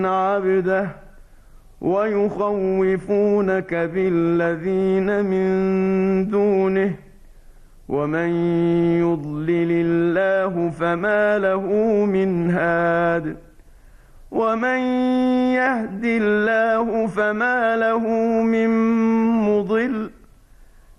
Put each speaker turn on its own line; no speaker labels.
عبده ويخوفونك بالذين من دونه ومن يضلل الله فما له من هاد ومن يهد الله فما له من